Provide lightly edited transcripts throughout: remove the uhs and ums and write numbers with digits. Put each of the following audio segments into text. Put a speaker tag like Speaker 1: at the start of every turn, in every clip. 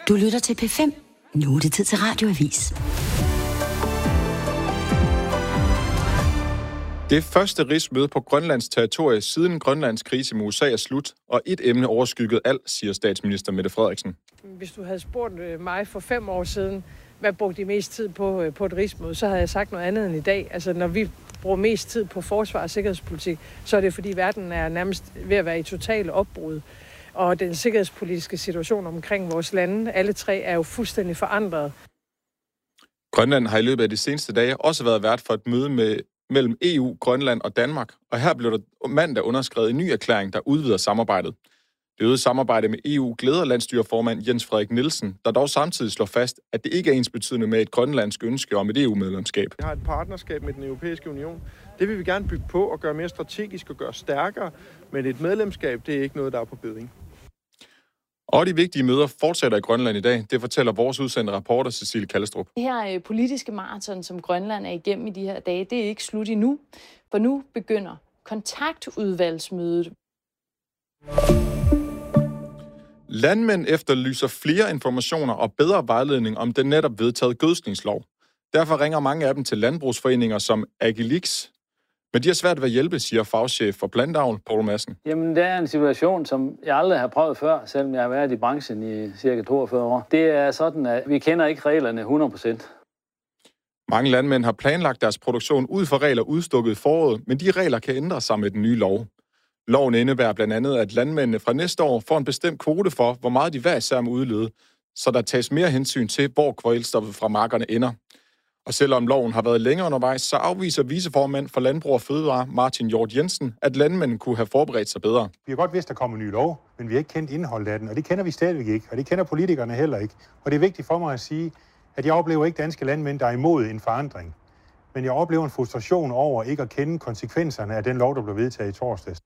Speaker 1: Du lytter til P5. Nu er det tid til Radioavis.
Speaker 2: Det første rigsmøde på Grønlands territorie siden Grønlands krise med USA er slut, og et emne overskyggede alt, siger statsminister Mette Frederiksen.
Speaker 3: Hvis du havde spurgt mig for 5 år siden, hvad brugte de mest tid på et rigsmøde, så havde jeg sagt noget andet end i dag. Altså, når vi bruger mest tid på forsvar og sikkerhedspolitik, så er det fordi verden er nærmest ved at være i total opbrud. Og den sikkerhedspolitiske situation omkring vores lande, alle tre, er jo fuldstændig forandret.
Speaker 2: Grønland har i løbet af de seneste dage også været vært for et møde mellem EU, Grønland og Danmark, og her blev der mandag underskrevet en ny erklæring, der udvider samarbejdet. Det øgede samarbejde med EU glæder landsstyreformand Jens Frederik Nielsen, der dog samtidig slår fast, at det ikke er ensbetydende med et grønlandsk ønske om et EU-medlemskab.
Speaker 4: Vi har et partnerskab med den europæiske union. Det vil vi gerne bygge på og gøre mere strategisk og gøre stærkere, men et medlemskab, det er ikke noget, der er på beding.
Speaker 2: Og de vigtige møder fortsætter i Grønland i dag. Det fortæller vores udsendte reporter Cecilie Kallestrup.
Speaker 5: Det her politiske maraton, som Grønland er igennem i de her dage, det er ikke slut endnu. For nu begynder kontaktudvalgsmødet.
Speaker 2: Landmænd efterlyser flere informationer og bedre vejledning om den netop vedtaget gødskningslov. Derfor ringer mange af dem til landbrugsforeninger som Agilix. Men de har svært ved at hjælpe, siger fagchef for plantavl, Poul Madsen.
Speaker 6: Jamen, det er en situation, som jeg aldrig har prøvet før, selvom jeg har været i branchen i cirka 42 år. Det er sådan, at vi kender ikke reglerne 100%.
Speaker 2: Mange landmænd har planlagt deres produktion ud for regler udstukket i foråret, men de regler kan ændre sig med den nye lov. Loven indebærer blandt andet, at landmændene fra næste år får en bestemt kvote for, hvor meget de hver især må udlede, så der tages mere hensyn til, hvor kvælstoffet fra markerne ender. Og selvom loven har været længere undervejs, så afviser viceformand for Landbrug og Fødevare, Martin Hjort Jensen, at landmændene kunne have forberedt sig bedre.
Speaker 7: Vi har godt vidst, at der kommer en ny lov, men vi har ikke kendt indholdet af den, og det kender vi stadigvæk ikke, og det kender politikerne heller ikke. Og det er vigtigt for mig at sige, at jeg oplever ikke danske landmænd, der er imod en forandring. Men jeg oplever en frustration over ikke at kende konsekvenserne af den lov, der blev vedtaget i torsdags.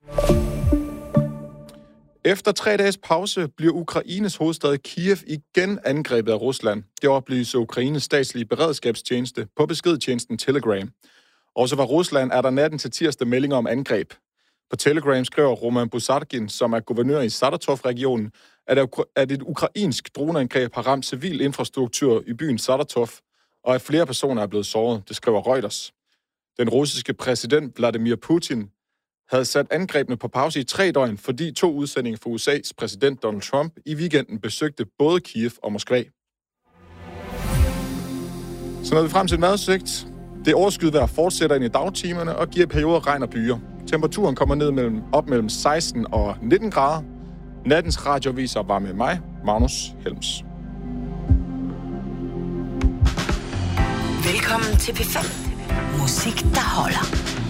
Speaker 2: Efter 3 dages pause bliver Ukraines hovedstad Kiev igen angrebet af Rusland. Det oplyser Ukraines statslige beredskabstjeneste på beskedtjenesten Telegram. Også fra Rusland er der natten til tirsdag meldinger om angreb. På Telegram skriver Roman Busargin, som er guvernør i Saratov-regionen, at et ukrainsk droneangreb har ramt civil infrastruktur i byen Saratov, og at flere personer er blevet såret, det skriver Reuters. Den russiske præsident Vladimir Putin havde sat angrebene på pause i 3 døgn, fordi 2 udsendinger fra USA's præsident Donald Trump i weekenden besøgte både Kiev og Moskva. Så når vi frem til en vejrudsigt. Det overskyet vejr fortsætter ind i dagtimerne og giver perioder regn og byer. Temperaturen kommer ned op mellem 16 og 19 grader. Nattens radioviser var med mig, Magnus Helms.
Speaker 1: Velkommen til P5. Musik, der holder.